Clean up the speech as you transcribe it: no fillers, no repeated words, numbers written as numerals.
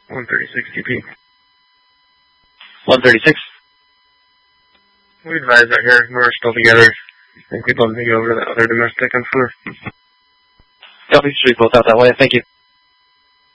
136 TP. 136. We advise out here. We're still together. I think we'd love to go over to the other domestic on 4. Copy. Should we both out that way? Thank you.